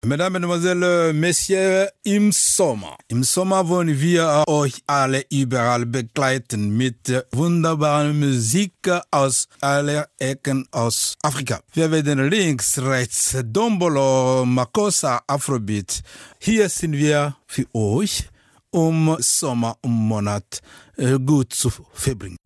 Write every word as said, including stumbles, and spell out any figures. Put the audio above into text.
Mesdames, Mesdemoiselles, Messieurs, im Sommer. Im Sommer wollen wir euch alle überall begleiten mit wunderbarer Musik aus aller Ecken aus Afrika. Wir werden links, rechts, Dombolo, Makossa, Afrobeat. Hier sind wir für euch, um Sommer, um Monat gut zu verbringen.